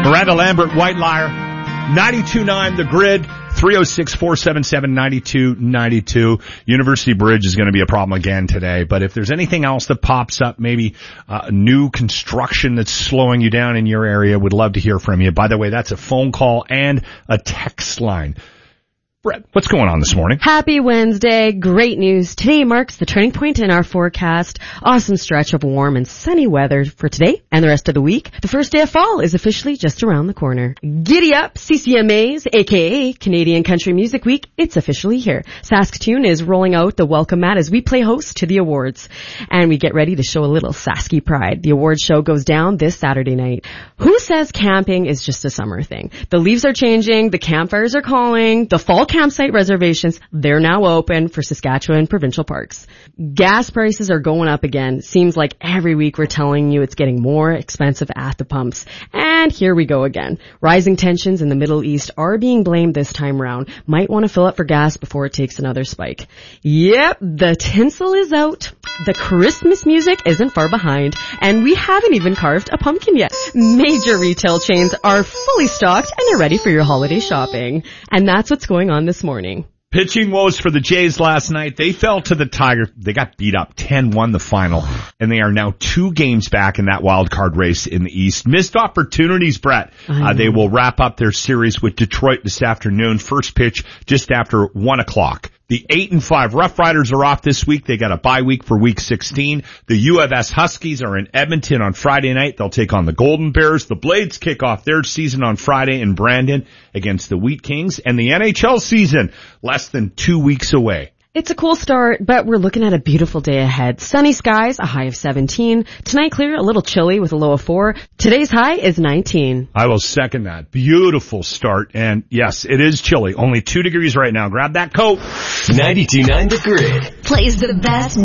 Miranda Lambert, White Liar, 92.9 The Grid, 306-477-9292. University Bridge is going to be a problem again today, but if there's anything else that pops up, maybe new construction that's slowing you down in your area, would love to hear from you. By the way, that's a phone call and a text line. Brett, what's going on this morning? Happy Wednesday. Great news. Today marks the turning point in our forecast. Awesome stretch of warm and sunny weather for today and the rest of the week. The first day of fall is officially just around the corner. Giddy up, CCMAs, aka Canadian Country Music Week. It's officially here. Saskatoon is rolling out the welcome mat as we play host to the awards. And we get ready to show a little Sasky pride. The awards show goes down this Saturday night. Who says camping is just a summer thing? The leaves are changing. The campfires are calling. The fall campsite reservations, they're now open for Saskatchewan provincial parks. Gas prices are going up again. Seems like every week we're telling you it's getting more expensive at the pumps. And here we go again. Rising tensions in the Middle East are being blamed this time round. Might want to fill up for gas before it takes another spike. Yep, the tinsel is out. The Christmas music isn't far behind. And we haven't even carved a pumpkin yet. Major retail chains are fully stocked and they're ready for your holiday shopping. And that's what's going on this morning. Pitching woes for the Jays last night. They fell to the Tigers. They got beat up 10-1 the final, and they are now 2 games back in that wild card race in the East. Missed opportunities, Brett. They will wrap up their series with Detroit this afternoon. First pitch just after 1 o'clock. The 8-5 Rough Riders are off this week. They got a bye week for week 16. The U of S Huskies are in Edmonton on Friday night. They'll take on the Golden Bears. The Blades kick off their season on Friday in Brandon against the Wheat Kings. And the NHL season less than 2 weeks away. It's a cool start, but we're looking at a beautiful day ahead. Sunny skies, a high of 17. Tonight clear, a little chilly with a low of 4. Today's high is 19. I will second that. Beautiful start. And yes, it is chilly. Only 2 degrees right now. Grab that coat. 92.9 The Grid plays the best